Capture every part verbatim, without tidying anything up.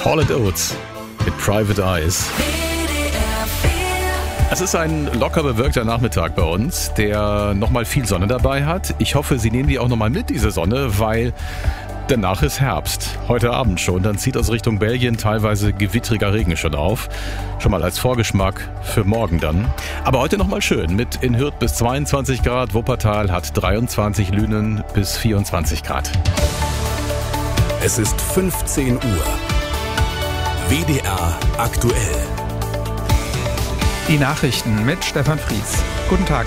Hall and Oates mit Private Eyes. Es ist ein locker bewölkter Nachmittag bei uns, der nochmal viel Sonne dabei hat. Ich hoffe, Sie nehmen die auch nochmal mit, diese Sonne, weil danach ist Herbst. Heute Abend schon. Dann zieht aus Richtung Belgien teilweise gewittriger Regen schon auf. Schon mal als Vorgeschmack für morgen dann. Aber heute nochmal schön. Mit in Hürth bis zweiundzwanzig Grad. Wuppertal hat dreiundzwanzig, Lünen bis vierundzwanzig Grad. Es ist fünfzehn Uhr. W D R aktuell. Die Nachrichten mit Stefan Fries. Guten Tag.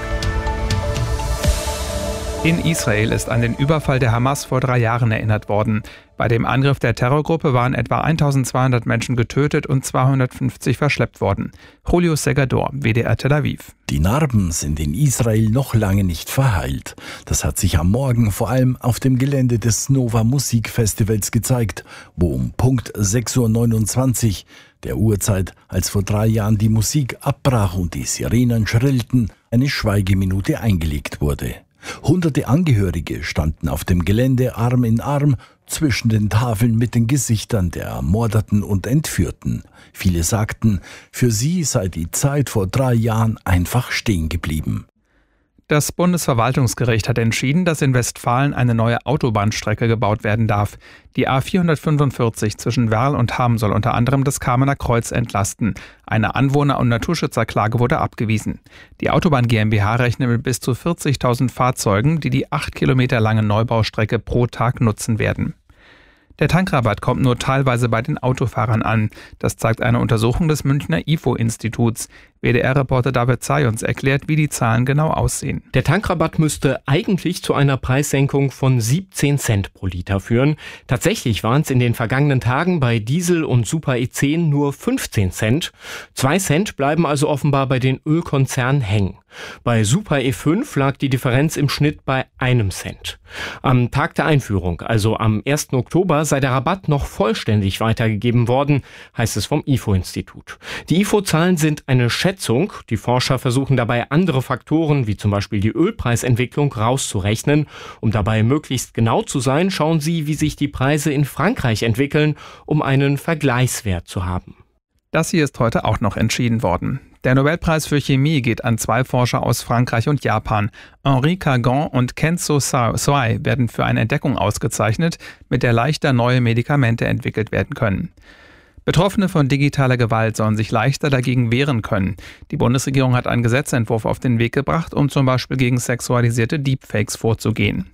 In Israel ist an den Überfall der Hamas vor drei Jahren erinnert worden. Bei dem Angriff der Terrorgruppe waren etwa eintausendzweihundert Menschen getötet und zweihundertfünfzig verschleppt worden. Julio Segador, W D R Tel Aviv. Die Narben sind in Israel noch lange nicht verheilt. Das hat sich am Morgen vor allem auf dem Gelände des Nova Musikfestivals gezeigt, wo um Punkt sechs Uhr neunundzwanzig, der Uhrzeit, als vor drei Jahren die Musik abbrach und die Sirenen schrillten, eine Schweigeminute eingelegt wurde. Hunderte Angehörige standen auf dem Gelände Arm in Arm zwischen den Tafeln mit den Gesichtern der Ermordeten und Entführten. Viele sagten, für sie sei die Zeit vor drei Jahren einfach stehen geblieben. Das Bundesverwaltungsgericht hat entschieden, dass in Westfalen eine neue Autobahnstrecke gebaut werden darf. Die A vierhundertfünfundvierzig zwischen Werl und Hamm soll unter anderem das Kamener Kreuz entlasten. Eine Anwohner- und Naturschützerklage wurde abgewiesen. Die Autobahn GmbH rechnet mit bis zu vierzigtausend Fahrzeugen, die die acht Kilometer lange Neubaustrecke pro Tag nutzen werden. Der Tankrabatt kommt nur teilweise bei den Autofahrern an. Das zeigt eine Untersuchung des Münchner I F O-Instituts. W D R-Reporter David Zayons erklärt, wie die Zahlen genau aussehen. Der Tankrabatt müsste eigentlich zu einer Preissenkung von siebzehn Cent pro Liter führen. Tatsächlich waren es in den vergangenen Tagen bei Diesel und Super E zehn nur fünfzehn Cent. Zwei Cent bleiben also offenbar bei den Ölkonzernen hängen. Bei Super E fünf lag die Differenz im Schnitt bei einem Cent. Am Tag der Einführung, also am ersten Oktober, sei der Rabatt noch vollständig weitergegeben worden, heißt es vom I F O-Institut. Die I F O-Zahlen sind eine Schätzung. Die Forscher versuchen dabei, andere Faktoren, wie zum Beispiel die Ölpreisentwicklung, rauszurechnen. Um dabei möglichst genau zu sein, schauen sie, wie sich die Preise in Frankreich entwickeln, um einen Vergleichswert zu haben. Das hier ist heute auch noch entschieden worden. Der Nobelpreis für Chemie geht an zwei Forscher aus Frankreich und Japan. Henri Cagan und Kenzo Swai werden für eine Entdeckung ausgezeichnet, mit der leichter neue Medikamente entwickelt werden können. Betroffene von digitaler Gewalt sollen sich leichter dagegen wehren können. Die Bundesregierung hat einen Gesetzentwurf auf den Weg gebracht, um zum Beispiel gegen sexualisierte Deepfakes vorzugehen.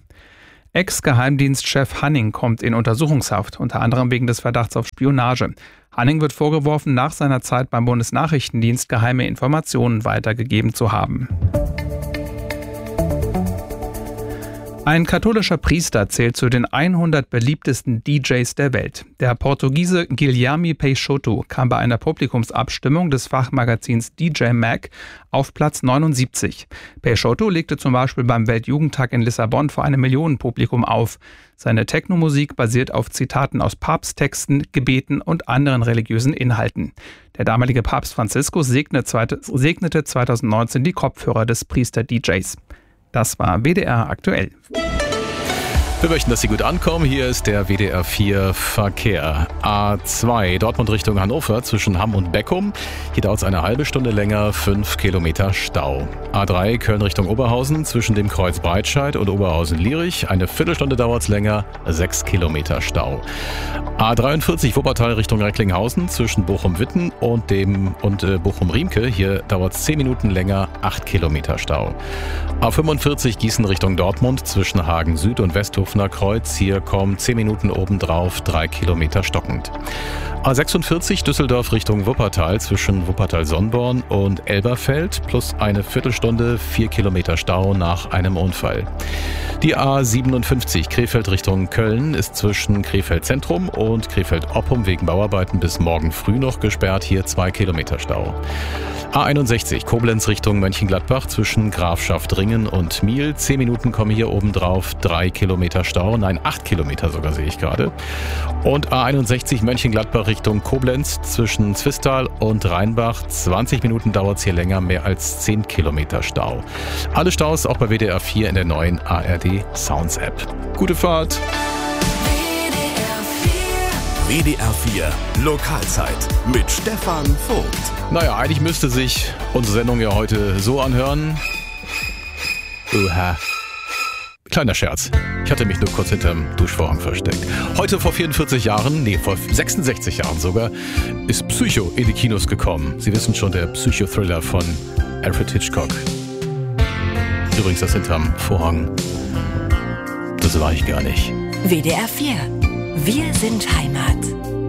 Ex-Geheimdienstchef Hanning kommt in Untersuchungshaft, unter anderem wegen des Verdachts auf Spionage. Hanning wird vorgeworfen, nach seiner Zeit beim Bundesnachrichtendienst geheime Informationen weitergegeben zu haben. Ein katholischer Priester zählt zu den hundert beliebtesten D Js der Welt. Der Portugiese Guilherme Peixoto kam bei einer Publikumsabstimmung des Fachmagazins D J Mag auf Platz neunundsiebzig. Peixoto legte zum Beispiel beim Weltjugendtag in Lissabon vor einem Millionenpublikum auf. Seine Technomusik basiert auf Zitaten aus Papsttexten, Gebeten und anderen religiösen Inhalten. Der damalige Papst Franziskus segnete zweitausendneunzehn die Kopfhörer des Priester-D Js. Das war W D R aktuell. Wir möchten, dass Sie gut ankommen. Hier ist der W D R vier Verkehr. A zwei, Dortmund Richtung Hannover zwischen Hamm und Beckum. Hier dauert es eine halbe Stunde länger, fünf Kilometer Stau. A drei, Köln Richtung Oberhausen zwischen dem Kreuz Breitscheid und Oberhausen-Lierich. Eine Viertelstunde dauert es länger, sechs Kilometer Stau. A dreiundvierzig, Wuppertal Richtung Recklinghausen zwischen Bochum-Witten und dem und äh, Bochum-Riemke. Hier dauert es zehn Minuten länger, acht Kilometer Stau. A fünfundvierzig, Gießen Richtung Dortmund zwischen Hagen Süd und Westhof Kreuz. Hier kommen zehn Minuten obendrauf, drei Kilometer stockend. A sechsundvierzig Düsseldorf Richtung Wuppertal zwischen Wuppertal-Sonnborn und Elberfeld plus eine Viertelstunde, vier Kilometer Stau nach einem Unfall. Die A siebenundfünfzig Krefeld Richtung Köln ist zwischen Krefeld Zentrum und Krefeld Oppum wegen Bauarbeiten bis morgen früh noch gesperrt, hier zwei Kilometer Stau. A einundsechzig Koblenz Richtung Mönchengladbach zwischen Grafschaft-Ringen und Miel. Zehn Minuten kommen hier oben drauf, drei Kilometer Stau. Nein, acht Kilometer sogar sehe ich gerade. Und A einundsechzig Mönchengladbach Richtung Koblenz zwischen Zwistal und Rheinbach. zwanzig Minuten dauert es hier länger, mehr als zehn Kilometer Stau. Alle Staus auch bei W D R vier in der neuen A R D Sounds App. Gute Fahrt! W D R vier Lokalzeit mit Stefan Vogt. Naja, eigentlich müsste sich unsere Sendung ja heute so anhören. Uha. Kleiner Scherz. Ich hatte mich nur kurz hinterm Duschvorhang versteckt. Heute vor vierundvierzig Jahren, nee, vor sechsundsechzig Jahren sogar, ist Psycho in die Kinos gekommen. Sie wissen schon, der Psychothriller von Alfred Hitchcock. Übrigens, das hinterm Vorhang, das war ich gar nicht. W D R vier. Wir sind Heimat.